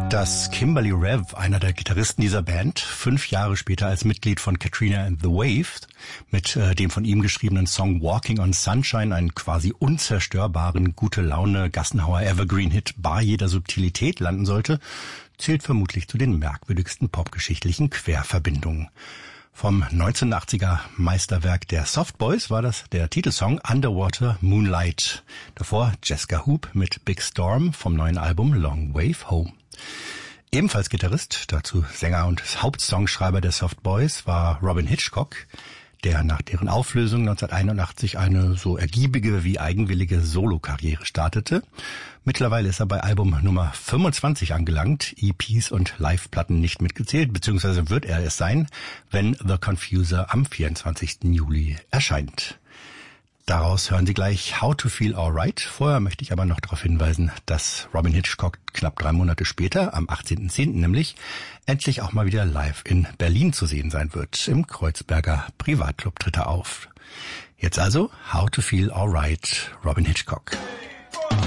Dass Kimberly Rev, einer der Gitarristen dieser Band, 5 Jahre später als Mitglied von Katrina and the Waves mit dem von ihm geschriebenen Song Walking on Sunshine, einen quasi unzerstörbaren, Gute-Laune-Gassenhauer-Evergreen-Hit bar jeder Subtilität landen sollte, zählt vermutlich zu den merkwürdigsten popgeschichtlichen Querverbindungen. Vom 1980er Meisterwerk der Soft Boys war das der Titelsong Underwater Moonlight. Davor Jessica Hoop mit Big Storm vom neuen Album Long Wave Home. Ebenfalls Gitarrist, dazu Sänger und Hauptsongschreiber der Soft Boys, war Robyn Hitchcock, der nach deren Auflösung 1981 eine so ergiebige wie eigenwillige Solokarriere startete. Mittlerweile ist er bei Album Nummer 25 angelangt, EPs und Live-Platten nicht mitgezählt, beziehungsweise wird er es sein, wenn The Confuser am 24. Juli erscheint. Daraus hören Sie gleich How to Feel Alright. Vorher möchte ich aber noch darauf hinweisen, dass Robyn Hitchcock knapp 3 Monate später, am 18.10. nämlich, endlich auch mal wieder live in Berlin zu sehen sein wird. Im Kreuzberger Privatclub tritt er auf. Jetzt also How to Feel Alright, Robyn Hitchcock.